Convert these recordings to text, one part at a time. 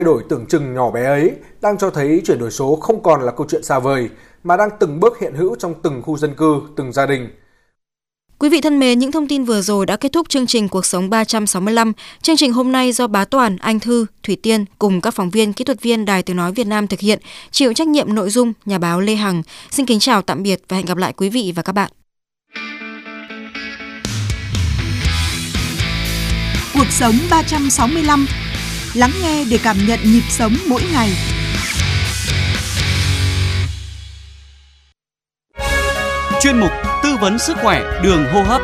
Thay đổi tưởng chừng nhỏ bé ấy đang cho thấy chuyển đổi số không còn là câu chuyện xa vời, mà đang từng bước hiện hữu trong từng khu dân cư, từng gia đình. Quý vị thân mến, những thông tin vừa rồi đã kết thúc chương trình Cuộc sống 365. Chương trình hôm nay do Bá Toàn, Anh Thư, Thủy Tiên cùng các phóng viên, kỹ thuật viên Đài Tiếng nói Việt Nam thực hiện, chịu trách nhiệm nội dung nhà báo Lê Hằng. Xin kính chào tạm biệt và hẹn gặp lại quý vị và các bạn. Cuộc sống 365. Lắng nghe để cảm nhận nhịp sống mỗi ngày. Chuyên mục tư vấn sức khỏe đường hô hấp.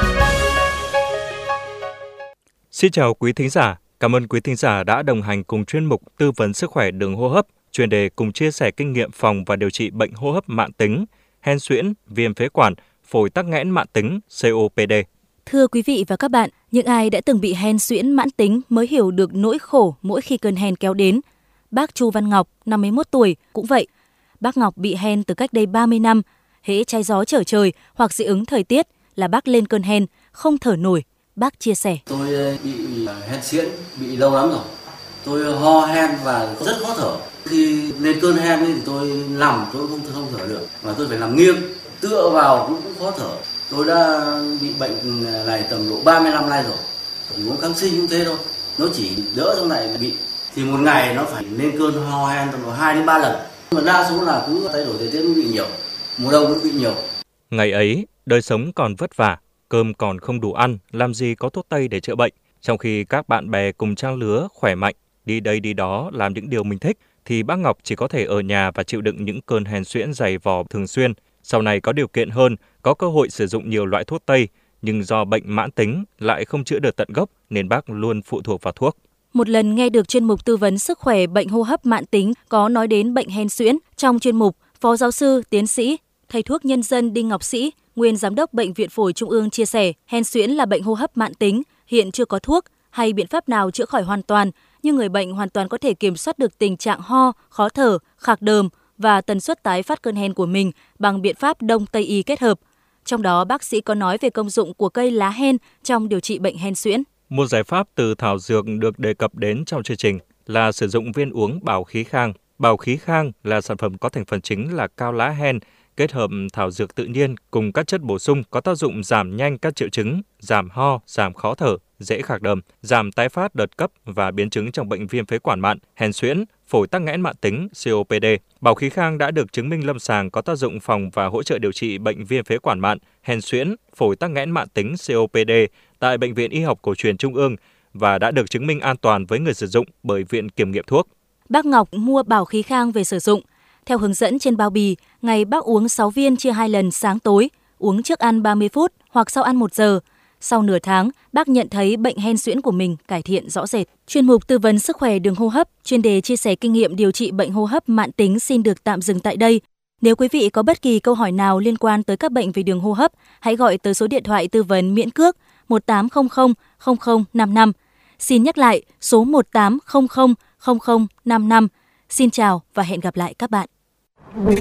Xin chào quý thính giả, cảm ơn quý thính giả đã đồng hành cùng chuyên mục tư vấn sức khỏe đường hô hấp, chuyên đề cùng chia sẻ kinh nghiệm phòng và điều trị bệnh hô hấp mãn tính, hen suyễn, viêm phế quản, phổi tắc nghẽn mãn tính, COPD. Thưa quý vị và các bạn, những ai đã từng bị hen suyễn mãn tính mới hiểu được nỗi khổ mỗi khi cơn hen kéo đến. Bác Chu Văn Ngọc, 51 tuổi, cũng vậy. Bác Ngọc bị hen từ cách đây 30 năm. Hễ trái gió trở trời hoặc dị ứng thời tiết là bác lên cơn hen, không thở nổi. Bác chia sẻ. Tôi bị hen suyễn, bị lâu lắm rồi. Tôi ho hen và rất khó thở. Khi lên cơn hen thì tôi nằm, tôi không thở được. Và tôi phải nằm nghiêng, tựa vào cũng khó thở. Tôi đã bị bệnh này tầm độ 30 năm nay rồi. Uống kháng sinh cũng thế thôi. Nó chỉ đỡ trong này bị. Thì một ngày nó phải lên cơn ho hen tầm độ 2 đến 3 lần. Mà đa số là cứ thay đổi thời tiết mới bị nhiều. Mùa đông cũng bị nhiều. Ngày ấy, đời sống còn vất vả, cơm còn không đủ ăn, làm gì có thuốc tây để chữa bệnh. Trong khi các bạn bè cùng trang lứa khỏe mạnh, đi đây đi đó làm những điều mình thích, thì bác Ngọc chỉ có thể ở nhà và chịu đựng những cơn hen suyễn dày vò thường xuyên. Sau này có điều kiện hơn, có cơ hội sử dụng nhiều loại thuốc tây, nhưng do bệnh mãn tính lại không chữa được tận gốc nên bác luôn phụ thuộc vào thuốc. Một lần nghe được chuyên mục tư vấn sức khỏe bệnh hô hấp mãn tính có nói đến bệnh hen suyễn. Trong chuyên mục, Phó giáo sư, tiến sĩ, thầy thuốc nhân dân Đinh Ngọc Sĩ, nguyên giám đốc Bệnh viện Phổi Trung ương chia sẻ, hen suyễn là bệnh hô hấp mãn tính, hiện chưa có thuốc hay biện pháp nào chữa khỏi hoàn toàn, nhưng người bệnh hoàn toàn có thể kiểm soát được tình trạng ho, khó thở, khạc đờm và tần suất tái phát cơn hen của mình bằng biện pháp Đông Tây y kết hợp. Trong đó, bác sĩ có nói về công dụng của cây lá hen trong điều trị bệnh hen suyễn. Một giải pháp từ thảo dược được đề cập đến trong chương trình là sử dụng viên uống bảo khí khang. Bảo khí khang là sản phẩm có thành phần chính là cao lá hen, kết hợp thảo dược tự nhiên cùng các chất bổ sung có tác dụng giảm nhanh các triệu chứng, giảm ho, giảm khó thở, dễ khạc đờm, giảm tái phát đợt cấp và biến chứng trong bệnh viêm phế quản mạn, hen suyễn, phổi tắc nghẽn mãn tính, COPD. Bảo khí khang đã được chứng minh lâm sàng có tác dụng phòng và hỗ trợ điều trị bệnh viêm phế quản mạn, hen suyễn, phổi tắc nghẽn mãn tính, COPD tại Bệnh viện Y học Cổ truyền Trung ương và đã được chứng minh an toàn với người sử dụng bởi Viện Kiểm nghiệm thuốc. Bác Ngọc mua bảo khí khang về sử dụng. Theo hướng dẫn trên bao bì, ngày bác uống 6 viên chia 2 lần sáng tối, uống trước ăn 30 phút hoặc sau ăn 1 giờ. Sau nửa tháng, bác nhận thấy bệnh hen suyễn của mình cải thiện rõ rệt. Chuyên mục tư vấn sức khỏe đường hô hấp, chuyên đề chia sẻ kinh nghiệm điều trị bệnh hô hấp mãn tính xin được tạm dừng tại đây. Nếu quý vị có bất kỳ câu hỏi nào liên quan tới các bệnh về đường hô hấp, hãy gọi tới số điện thoại tư vấn miễn cước 1800 0055. Xin nhắc lại số 1800 0055. Xin chào và hẹn gặp lại các bạn.